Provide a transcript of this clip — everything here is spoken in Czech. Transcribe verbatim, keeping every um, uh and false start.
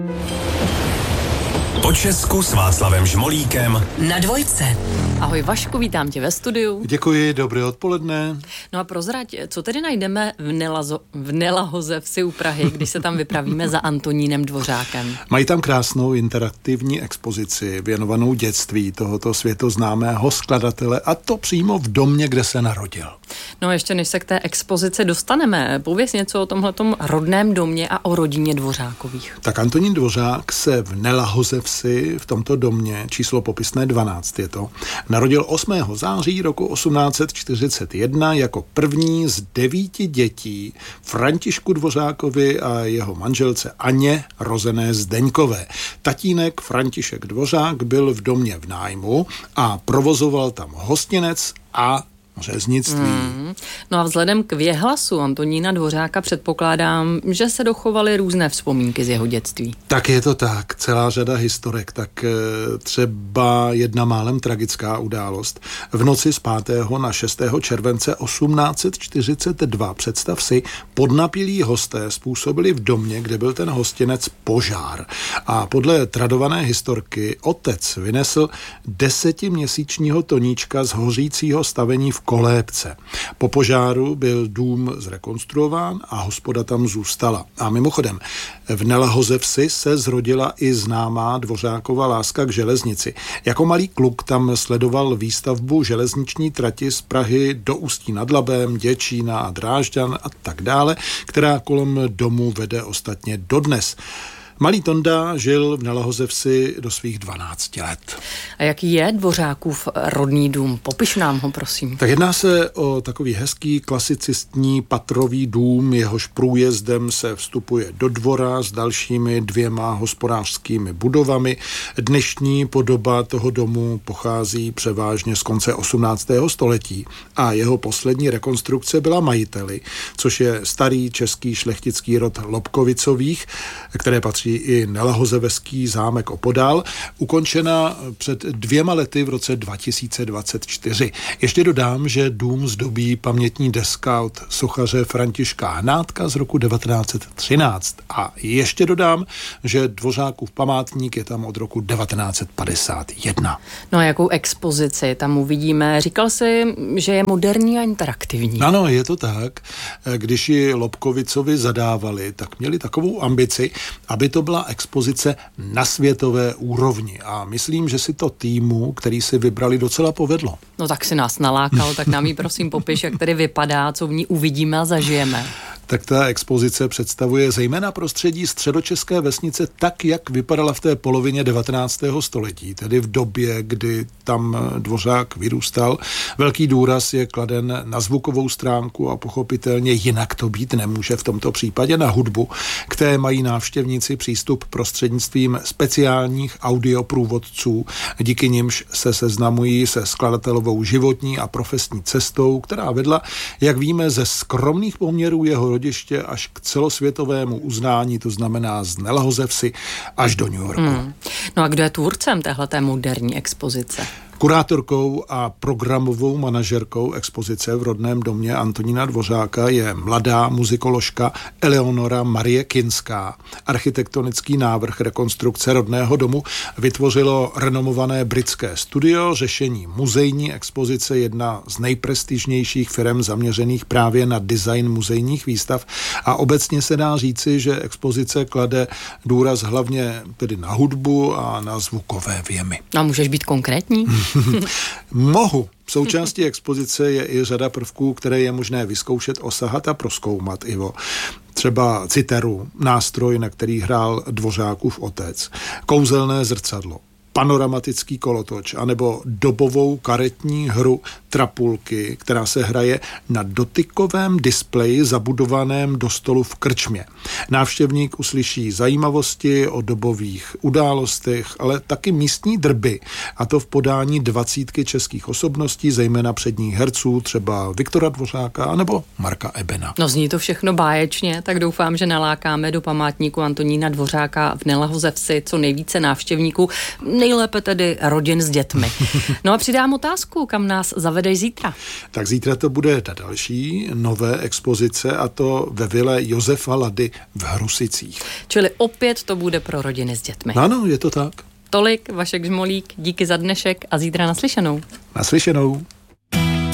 Po Česku s Václavem Žmolíkem na Dvojce. Ahoj Vašku, vítám tě ve studiu. Děkuji, dobré odpoledne. No a prozrať, co tedy najdeme v, Nelazo, v Nelahozevsi u Prahy, když se tam vypravíme za Antonínem Dvořákem? Mají tam krásnou interaktivní expozici věnovanou dětství tohoto světoznámého skladatele, a to přímo v domě, kde se narodil. No ještě než se k té expozici dostaneme, pověz něco o tomhletom rodném domě a o rodině Dvořákových. Tak Antonín Dvořák se v Nelahozevsi, v tomto domě, číslo popisné dvanáct je to, narodil osmého září roku osmnáct set čtyřicet jedna jako první z devíti dětí Františku Dvořákovi a jeho manželce Aně, rozené Zdeňkové. Tatínek František Dvořák byl v domě v nájmu a provozoval tam hostinec a řeznictví. Mm. No a vzhledem k věhlasu Antonína Dvořáka předpokládám, že se dochovaly různé vzpomínky z jeho dětství. Tak je to tak, celá řada historek, tak třeba jedna málem tragická událost. V noci z pátého na šestého července osmnáct set čtyřicet dva, představ si, podnapilí hosté způsobili v domě, kde byl ten hostinec, požár. A podle tradované historky otec vynesl desetiměsíčního Toníčka z hořícího stavení v kolébce. Po požáru byl dům zrekonstruován a hospoda tam zůstala. A mimochodem, v Nelahozevsi se zrodila i známá Dvořákova láska k železnici. Jako malý kluk tam sledoval výstavbu železniční trati z Prahy do Ústí nad Labem, Děčína a Drážďan a tak dále, která kolem domu vede ostatně dodnes. Malý Tonda žil v Nelahozevsi do svých dvanácti let. A jaký je Dvořákův rodný dům? Popiš nám ho, prosím. Tak jedná se o takový hezký klasicistní patrový dům, jehož průjezdem se vstupuje do dvora s dalšími dvěma hospodářskými budovami. Dnešní podoba toho domu pochází převážně z konce osmnáctého století a jeho poslední rekonstrukce byla majiteli, což je starý český šlechtický rod Lobkovicových, které patří i Nelahozevský zámek opodál, ukončena před dvěma lety v roce dva tisíce dvacet čtyři. Ještě dodám, že dům zdobí pamětní deska od sochaře Františka Hnátka z roku devatenáct set třináct. A ještě dodám, že Dvořákův památník je tam od roku devatenáct set padesát jedna. No a jakou expozici tam uvidíme? Říkal jsi, že je moderní a interaktivní. Ano, je to tak. Když ji Lobkovicovi zadávali, tak měli takovou ambici, aby to byla expozice na světové úrovni. A myslím, že si to týmu, který si vybrali, docela povedlo. No tak si nás nalákal, tak nám ji prosím popiš, jak tedy vypadá, co v ní uvidíme a zažijeme. Tak ta expozice představuje zejména prostředí středočeské vesnice tak, jak vypadala v té polovině devatenáctého století, tedy v době, kdy tam Dvořák vyrůstal. Velký důraz je kladen na zvukovou stránku a pochopitelně jinak to být nemůže v tomto případě na hudbu, které mají návštěvníci přístup prostřednictvím speciálních audioprůvodců, díky nimž se seznamují se skladatelovou životní a profesní cestou, která vedla, jak víme, ze skromných poměrů jeho rodiště až k celosvětovému uznání, to znamená z Nelahozevsi až do New Yorku. Hmm. No a kdo je tvůrcem téhleté moderní expozice? Kurátorkou a programovou manažerkou expozice v rodném domě Antonína Dvořáka je mladá muzikoložka Eleonora Marie Kinská. Architektonický návrh rekonstrukce rodného domu vytvořilo renomované britské studio. Řešení muzejní expozice, jedna z nejprestižnějších firem zaměřených právě na design muzejních výstav, a obecně se dá říci, že expozice klade důraz hlavně tedy na hudbu a na zvukové vjemy. A můžeš být konkrétní? Mohu. Součástí expozice je i řada prvků, které je možné vyzkoušet, osahat a prozkoumat, Ivo. Třeba citeru, nástroj, na který hrál Dvořákův otec, kouzelné zrcadlo, panoramatický kolotoč anebo dobovou karetní hru Trapulky, která se hraje na dotykovém displeji zabudovaném do stolu v krčmě. Návštěvník uslyší zajímavosti o dobových událostech, ale taky místní drby, a to v podání dvacítky českých osobností, zejména předních herců, třeba Viktora Dvořáka anebo Marka Ebena. No zní to všechno báječně, tak doufám, že nalákáme do památníku Antonína Dvořáka v Nelahozevsi co nejvíce návštěvníků, nejlépe tedy rodin s dětmi. No a přidám otázku, kam nás zavede povedeš zítra? Tak zítra to bude ta další nové expozice a to ve vile Josefa Lady v Hrusicích. Čili opět to bude pro rodiny s dětmi. Ano, je to tak. Tolik, Vašek Žmolík, díky za dnešek a zítra naslyšenou. Naslyšenou.